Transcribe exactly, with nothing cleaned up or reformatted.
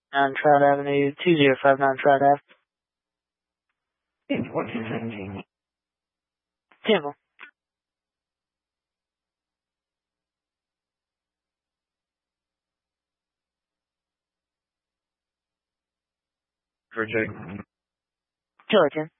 on Trout Avenue, two zero five nine Trout Ave. And what is the name? Temple. Virginia. Georgia.